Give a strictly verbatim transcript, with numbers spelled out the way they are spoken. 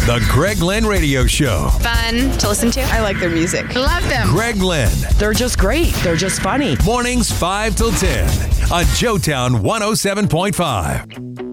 The Greg Lynn Radio Show. Fun to listen to. I like their music. Love them. Greg Lynn. They're just great. They're just funny. Mornings five till ten on Joetown one oh seven point five.